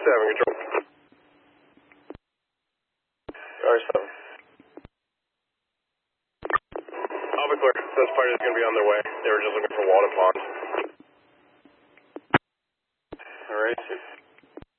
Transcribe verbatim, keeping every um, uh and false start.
seven, control. R seven. I'll be clear. Those parties are going to be on their way. They were just looking for water ponds.